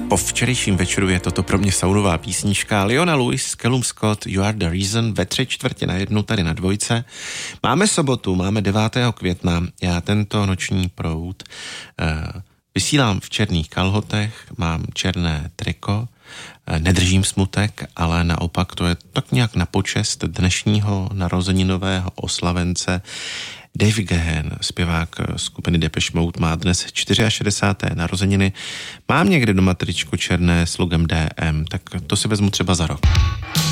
Po včerejším večeru je toto pro mě saunová písnička. Leona Lewis, Callum Scott, You Are The Reason ve 3/4 tady na Dvojce. Máme sobotu, máme 9. května. Já tento noční proud vysílám v černých kalhotech, mám černé triko, nedržím smutek, ale naopak to je tak nějak na počest dnešního narozeninového oslavence. Dave Gahan, zpěvák skupiny Depeche Mode, má dnes 64. narozeniny. Mám někde doma tričko černé s logem DM, tak to si vezmu třeba za rok.